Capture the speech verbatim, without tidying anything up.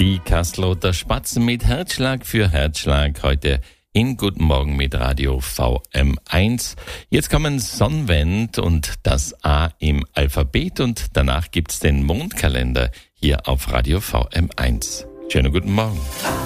Die Kasseloter Spatzen mit Herzschlag für Herzschlag heute in Guten Morgen mit Radio V M eins. Jetzt kommen Sonnenwend und das A im Alphabet und danach gibt's den Mondkalender hier auf Radio V M eins. Schönen guten Morgen.